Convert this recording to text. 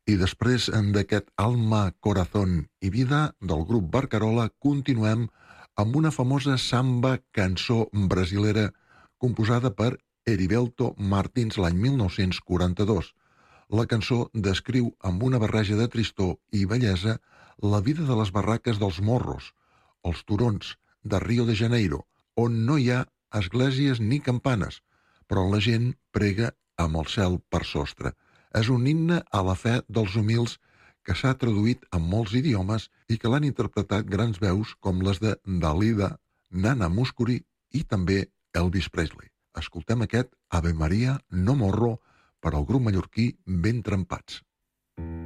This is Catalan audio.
I després d'aquest Alma, Corazón i Vida del grup Barcarola, continuem amb una famosa samba cançó brasilera composada per Heriberto Martins l'any 1942. La cançó descriu amb una barreja de tristor i bellesa la vida de les barraques dels morros, els turons de Rio de Janeiro, on no hi ha esglésies ni campanes, però la gent prega amb el cel per sostre. És un himne a la fe dels humils que s'ha traduït en molts idiomes i que l'han interpretat grans veus com les de Dalida, Nana Mouskouri i també Elvis Presley. Escoltem aquest Ave Maria, no morro, per al grup mallorquí Ben Trempats.